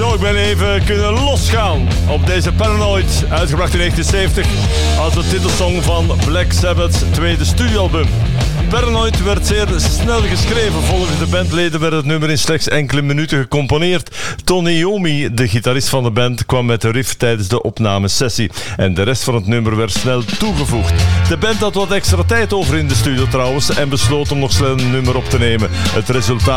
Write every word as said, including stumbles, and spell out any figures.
Zo, ik ben even kunnen losgaan op deze Paranoid, uitgebracht in negentien zeventig als de titelsong van Black Sabbath's tweede studioalbum. Paranoid werd zeer snel geschreven. Volgens de bandleden werd het nummer in slechts enkele minuten gecomponeerd. Tony Iommi, de gitarist van de band, kwam met de riff tijdens de opnamesessie. En de rest van het nummer werd snel toegevoegd. De band had wat extra tijd over in de studio trouwens en besloot om nog snel een nummer op te nemen. Het resultaat